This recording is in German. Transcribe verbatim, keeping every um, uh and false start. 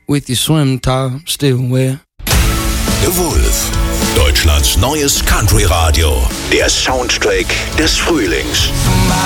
with your swim top still wet. The Wolf, Deutschlands neues Country-Radio. Der Soundtrack des Frühlings.